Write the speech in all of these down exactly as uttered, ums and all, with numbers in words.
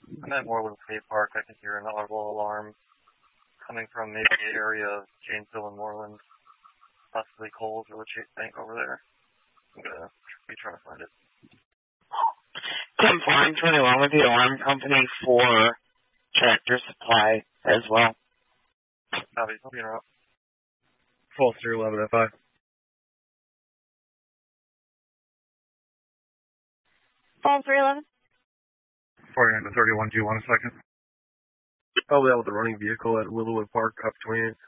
I'm at Moreland State Park. I can hear an audible alarm coming from maybe the area of Janesville and Moreland, possibly Coles or the Chase Bank over there. I'm going to be trying to find it. ten four twenty-one with the alarm company for Tractor Supply as well. Copy. Hope you're out. Foster eleven F I. Foster eleven. forty-nine to thirty-one, do you want a second? Probably out with a running vehicle at Willowwood Park, up twenty-eight.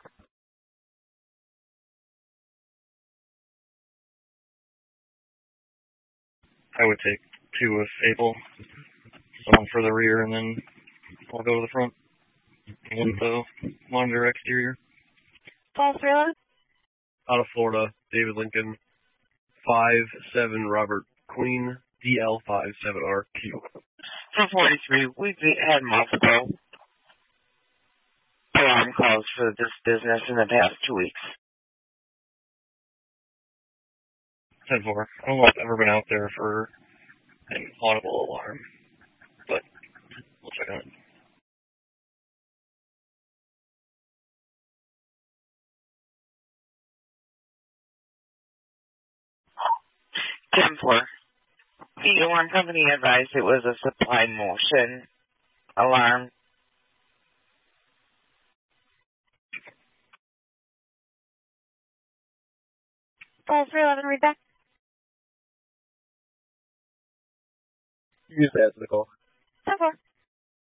I would take two with Able, one for the rear, and then I'll go to the front. One the monitor exterior. Foster eleven. Out of Florida, David Lincoln, five seven Robert Queen, D L five seven R Q. For forty-three, we've had multiple alarm calls for this business in the past two weeks. ten four. I don't know if I've ever been out there for an audible alarm, but we'll check on it. ten four. The alarm company advised it was a supply motion alarm. Foster eleven, read back. You just answer the call. ten four.